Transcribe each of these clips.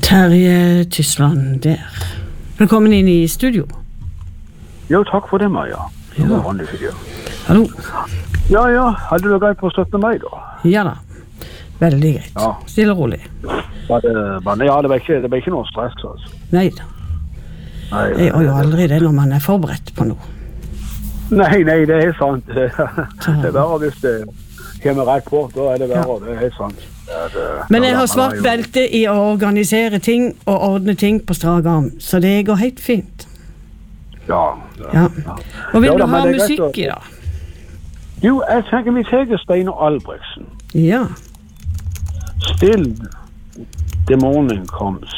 Terje Tysland der. Velkommen inn i studio. Jo, takk for det, Maja. Ja. Det var vanlig fyr. Hallo. Ja, hadde du greit på 17. mai da? Ja da. Veldig greit. Ja. Stille og rolig. Det var ikke noe stress, altså. Nei da. Jeg gjør jo aldri det når man er forberedt på noe. Nei, det er sant. Det er bare hvis det kommer rett på, da er det bare, det er helt sant. Men jeg har svart belte i å organisere ting og ordne ting på strak arm, så det går helt fint. Ja. Og vil du ha musikk i dag? Jo, jeg tenker vi tar Steinar Albrigtsen. Ja. Still the morning comes.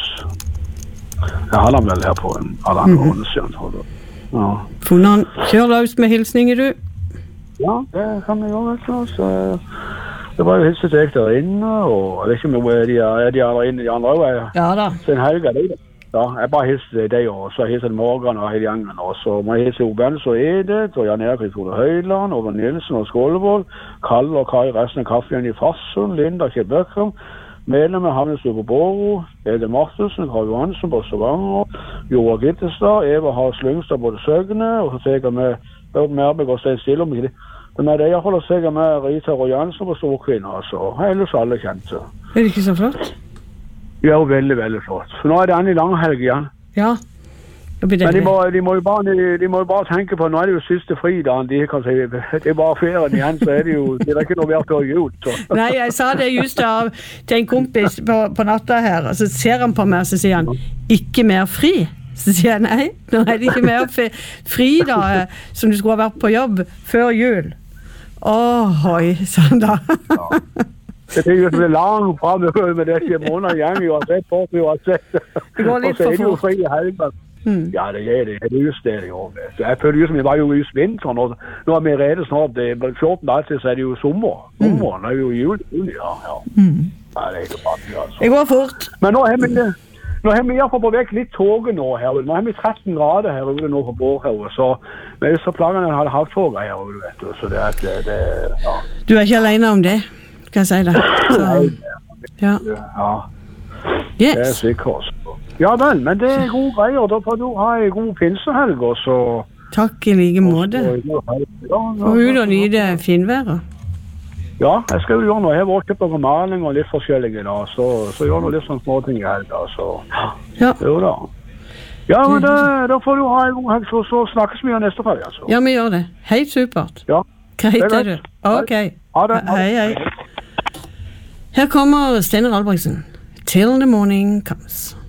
Jeg har den vel her på en annen måned siden, tror jeg. Ja. Funnet han. Kjør løs med hilsninger, du. Ja, det kan vi gjøre, så det var jo hilset til jeg der inne, og jeg vet ikke om de er inne, de andre også. Ja da. Så en helge, det. Ja, jeg bare hilser til deg, og så hilser til Morgan og hele gjengen, og så må jeg hilse til Obens og Edith, og Jan Erik Ole Høyland, Ove Nilsen og Skålevold, Kalle og Kai, resten av kaffen i Farsund, Linda Kjell Bøkker, medlemmer Hannes Ugo Boro, Ede Martelsen, Karl Johansen på Stavanger, Joa Gittestad, Eva Har Slyngstad på Søgne, og så tenker jeg med Børd Merbæk og Stein Stille om ikke det. Men det jeg holder seg med Rita og Jansen på Storkvinner, altså. Ellers alle kjente. Er det ikke så flott? Ja, veldig, veldig flott. Så nå er det en langhelg igjen. Ja. Men de må jo bare tenke på, nå er det jo siste fridagen, de kan si, det er bare ferien igjen, så er det jo, det er ikke noe mer før jul. Så. Nei, jeg sa det just til en kompis på natta her, og så ser han på meg, og så sier han, ikke mer fri? Så sier jeg, nei, nå er det ikke mer fri da, som du skulle ha vært på jobb før jul. Hoi, sånn da. Ja. Det er jo så langt frem med det ikke måneder igjen, uansett på, uansett. Det går litt for fort. Og så er det jo fri i helgen. Ja, det er det. Det er just det i år. Jeg føler jo som vi var jo just vinteren, og nå er vi redde snart. Det er 14 dager til, så er det jo sommer. Sommeren er jo juli, ja. Ja, det er jo bare, altså. Det går fort. Men nå har vi i hvert fall på vekk litt toget nå her. Nå har vi 13 grader her ute nå på Bårhavet, så vi er så plagen at jeg hadde hatt toget her ute, vet du. Så det ja. Du er ikke alene om det, kan jeg si det. Ja. Yes. Det er sikkert. Ja vel, men det er gode greier. Da får du ha en god pinsehelg, og så... Takk i like måte. Og ut og nyte finværet. Ja, jeg skal jo gjøre noe. Jeg har vært kjøpt noen maling og litt forskjellige da, så gjør noe litt sånn småting i helga, så... Ja. Jo da. Ja, men da får du ha en god helg, så snakkes vi neste fredag, altså. Ja, vi gjør det. Helt supert. Ja. Greit er du. Ok. Ha det. Hei. Her kommer Steinar Albrigtsen. Till the morning comes.